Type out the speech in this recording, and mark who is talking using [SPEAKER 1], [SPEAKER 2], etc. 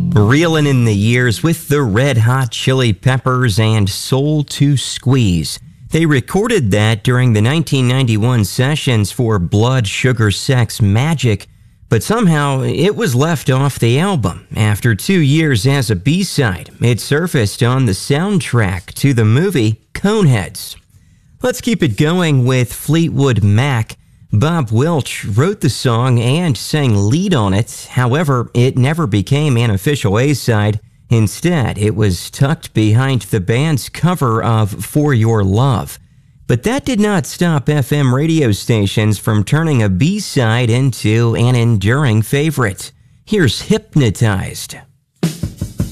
[SPEAKER 1] Reelin' in the Years with the Red Hot Chili Peppers and Soul to Squeeze. They recorded that during the 1991 sessions for Blood, Sugar, Sex, Magic, but somehow it was left off the album. After 2 years as a B-side, it surfaced on the soundtrack to the movie Coneheads. Let's keep it going with Fleetwood Mac. Bob Welch wrote the song and sang lead on it. However, it never became an official A-side. Instead, it was tucked behind the band's cover of For Your Love. But that did not stop FM radio stations from turning a B-side into an enduring favorite. Here's Hypnotized.